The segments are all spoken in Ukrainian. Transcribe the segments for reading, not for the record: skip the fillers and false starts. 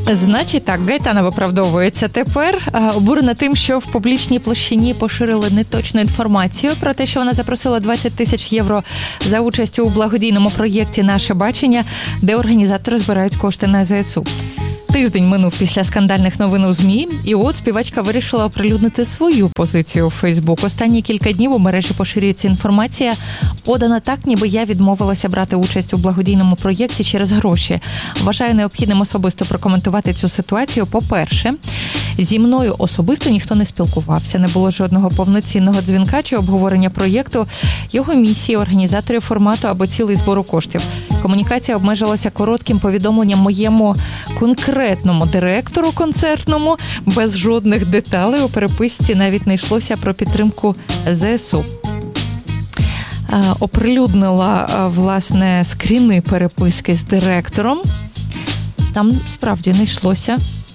Значить так, Гайтана виправдовується тепер. Обурена тим, що в публічній площині поширили неточну інформацію про те, що вона запросила 20 тисяч євро за участь у благодійному проєкті «Наше бачення», де організатори збирають кошти на ЗСУ. Тиждень минув після скандальних новин у ЗМІ, і от співачка вирішила оприлюднити свою позицію у Фейсбук. Останні кілька днів у мережі поширюється інформація, подана так, ніби я відмовилася брати участь у благодійному проєкті через гроші. Вважаю необхідним особисто прокоментувати цю ситуацію. По-перше, зі мною особисто ніхто не спілкувався, не було жодного повноцінного дзвінка чи обговорення проєкту, його місії, організаторів формату або цілей збору коштів. Комунікація обмежилася коротким повідомленням моєму конкретному директору концертному, без жодних деталей. У переписці навіть не йшлося про підтримку ЗСУ. Оприлюднила, власне, скріни переписки з директором. Там справді не йшлося.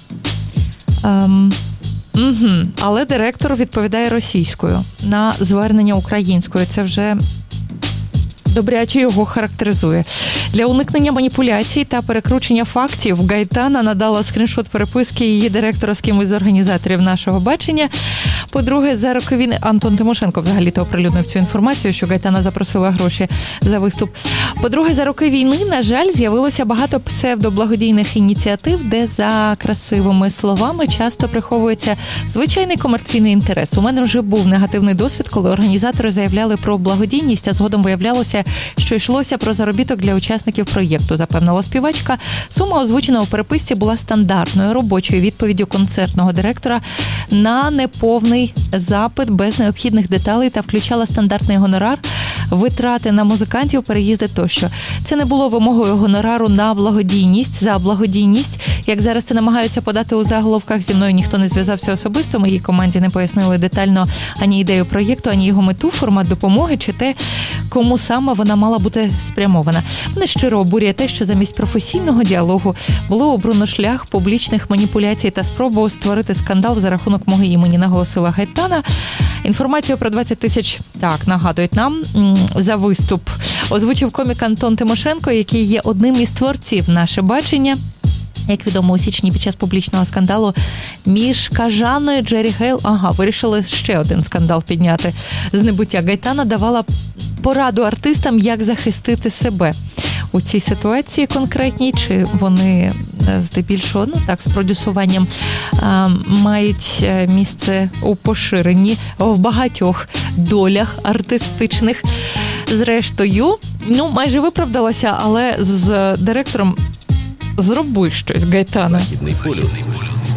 Але директор відповідає російською на звернення українською. Це вже добряче його характеризує. Для уникнення маніпуляцій та перекручення фактів Гайтана надала скріншот переписки її директора з кимось з організаторів «Нашого бачення». По-друге, за роки війни Антон Тимошенко взагалі-то оприлюднив цю інформацію, що Гайтана запросила гроші за виступ. По-друге, за роки війни, на жаль, з'явилося багато псевдоблагодійних ініціатив, де за красивими словами часто приховується звичайний комерційний інтерес. У мене вже був негативний досвід, коли організатори заявляли про благодійність, а згодом виявлялося, що йшлося про заробіток для учасників проєкту, запевнила співачка. Сума, озвучена у переписці, була стандартною робочою відповіддю концертного директора на неповний запит без необхідних деталей та включала стандартний гонорар, витрати на музикантів, переїзди тощо. Це не було вимогою гонорару на благодійність, за благодійність. Як зараз це намагаються подати у заголовках, зі мною ніхто не зв'язався особисто, моїй команді не пояснили детально ані ідею проєкту, ані його мету, формат допомоги, чи те, кому саме вона мала бути спрямована. Мене щиро обурює те, що замість професійного діалогу було обрано шлях публічних маніпуляцій та спробу створити скандал за рахунок мого імені, наголосила Гайтана. Інформацію про 20 тисяч, так, нагадують нам, за виступ озвучив комік Антон Тимошенко, який є одним із творців «Наше бачення». Як відомо, у січні під час публічного скандалу між Кажаною і Джері Хейл, вирішили ще один скандал підняти з небуття. Гайтана давала пораду артистам, як захистити себе у цій ситуації конкретній, чи вони здебільшого, з продюсуванням мають місце у поширенні в багатьох долях артистичних. Зрештою, майже виправдалася, але з директором зроби щось, Гайтана. Західний полюс.